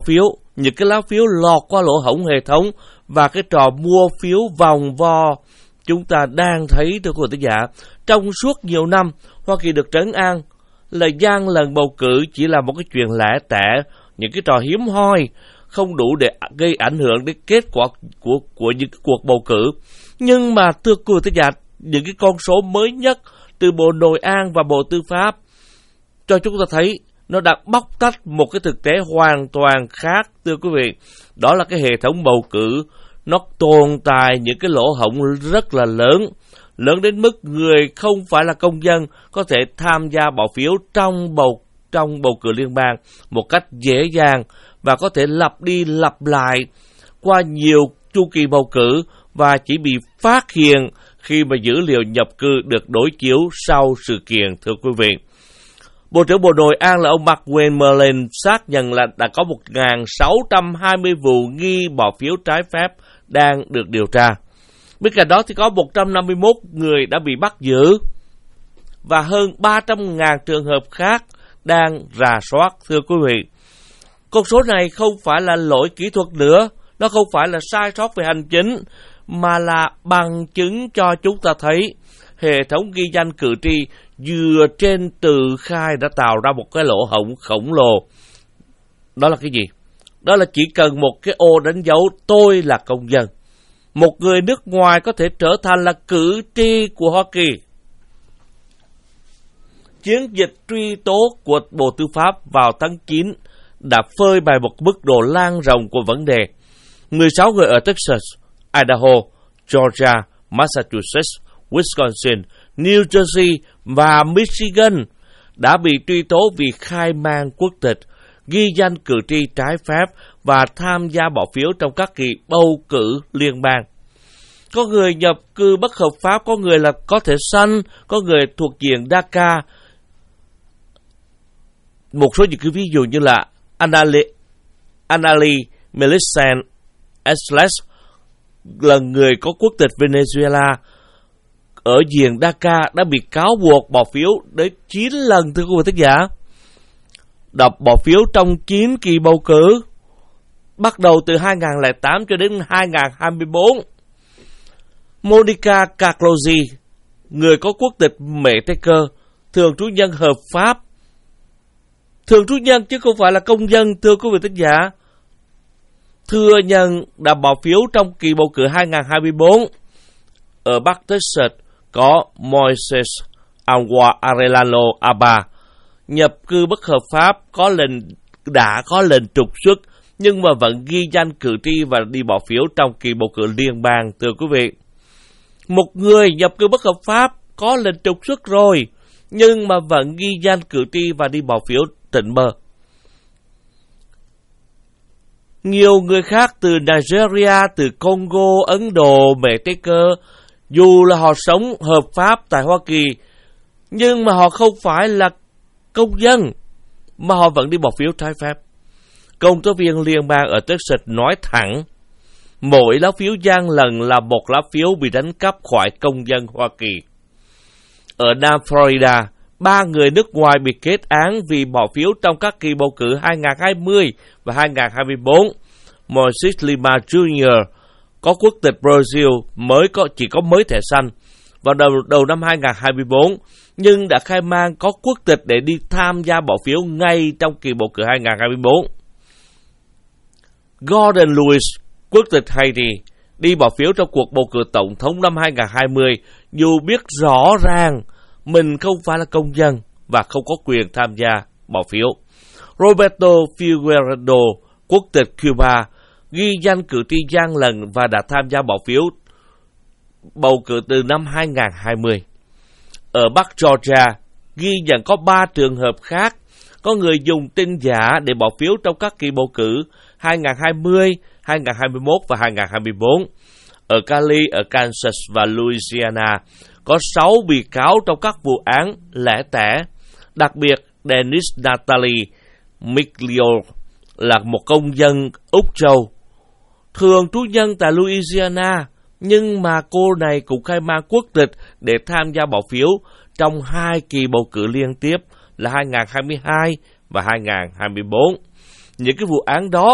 phiếu, những cái lá phiếu lọt qua lỗ hổng hệ thống và cái trò mua phiếu vòng vo chúng ta đang thấy, thưa quý vị thính giả. Trong suốt nhiều năm, Hoa Kỳ được trấn an là gian lận bầu cử chỉ là một cái chuyện lẻ tẻ, những cái trò hiếm hoi, không đủ để gây ảnh hưởng đến kết quả của những cuộc bầu cử. Nhưng mà thưa quý vị thính giả, những cái con số mới nhất từ Bộ Nội an và Bộ Tư pháp cho chúng ta thấy nó đã bóc tách một cái thực tế hoàn toàn khác, thưa quý vị. Đó là cái hệ thống bầu cử nó tồn tại những cái lỗ hổng rất là lớn đến mức người không phải là công dân có thể tham gia bỏ phiếu trong bầu cử liên bang một cách dễ dàng và có thể lặp đi lặp lại qua nhiều chu kỳ bầu cử và chỉ bị phát hiện khi mà dữ liệu nhập cư được đối chiếu sau sự kiện, thưa quý vị. Bộ trưởng Bộ Nội an là ông McWayne xác nhận là đã có 1.620 vụ nghi bỏ phiếu trái phép đang được điều tra. Bên cạnh đó thì có 151 người đã bị bắt giữ và hơn 300.000 trường hợp khác đang rà soát, thưa quý vị. Con số này không phải là lỗi kỹ thuật nữa, nó không phải là sai sót về hành chính, mà là bằng chứng cho chúng ta thấy hệ thống ghi danh cử tri dựa trên từ khai đã tạo ra một cái lỗ hổng khổng lồ. Đó là cái gì? Đó là chỉ cần một cái ô đánh dấu tôi là công dân, một người nước ngoài có thể trở thành là cử tri của Hoa Kỳ. Chiến dịch truy tố của Bộ Tư pháp vào tháng 9 đã phơi bày một mức độ lan rộng của vấn đề. 16 người ở Texas, Idaho, Georgia, Massachusetts, Wisconsin, New Jersey và Michigan đã bị truy tố vì khai man quốc tịch, ghi danh cử tri trái phép và tham gia bỏ phiếu trong các kỳ bầu cử liên bang. Có người nhập cư bất hợp pháp, có người là có thẻ xanh, có người thuộc diện DACA. Một số những cái ví dụ như là Anali Millicent Esles là người có quốc tịch Venezuela ở diện DACA đã bị cáo buộc bỏ phiếu đến 9 lần, thưa quý vị thính giả. Đọc bỏ phiếu trong 9 kỳ bầu cử bắt đầu từ 2008 cho đến 2024. Monica Carlozzi, người có quốc tịch Mexico, thường trú nhân hợp pháp, thường trú nhân chứ không phải là công dân, thưa quý vị thính giả, thừa nhận đã bỏ phiếu trong kỳ bầu cử 2024. Ở Bắc Texas có Moises Agua Arellano Aba, nhập cư bất hợp pháp, đã có lệnh trục xuất nhưng mà vẫn ghi danh cử tri và đi bỏ phiếu trong kỳ bầu cử liên bang, thưa quý vị. Một người nhập cư bất hợp pháp có lệnh trục xuất rồi nhưng mà vẫn ghi danh cử tri và đi bỏ phiếu tỉnh bờ. Nhiều người khác từ Nigeria, từ Congo, Ấn Độ, Mexico, dù là họ sống hợp pháp tại Hoa Kỳ, nhưng mà họ không phải là công dân, mà họ vẫn đi bỏ phiếu trái phép. Công tố viên liên bang ở Texas nói thẳng, mỗi lá phiếu gian lận là một lá phiếu bị đánh cắp khỏi công dân Hoa Kỳ. Ở Nam Florida, 3 người nước ngoài bị kết án vì bỏ phiếu trong các kỳ bầu cử 2020 và 2024. Moises Lima Jr. có quốc tịch Brazil chỉ có mới thẻ xanh vào đầu năm 2024, nhưng đã khai man có quốc tịch để đi tham gia bỏ phiếu ngay trong kỳ bầu cử 2024. Gordon Lewis, quốc tịch Haiti, đi bỏ phiếu trong cuộc bầu cử tổng thống năm 2020, dù biết rõ ràng mình không phải là công dân và không có quyền tham gia bỏ phiếu. Roberto Figueredo, quốc tịch Cuba, ghi danh cử tri gian lận và đã tham gia bỏ phiếu bầu cử từ năm 2020. Ở Bắc Georgia, ghi nhận có 3 trường hợp khác, có người dùng tin giả để bỏ phiếu trong các kỳ bầu cử 2020, 2021 và 2024. Ở Cali, ở Kansas và Louisiana, có 6 bị cáo trong các vụ án lẻ tẻ. Đặc biệt, Dennis Natalie Miglio là một công dân Úc Châu, thường trú nhân tại Louisiana, nhưng mà cô này cũng khai man quốc tịch để tham gia bỏ phiếu trong 2 kỳ bầu cử liên tiếp là 2022 và 2024. Những cái vụ án đó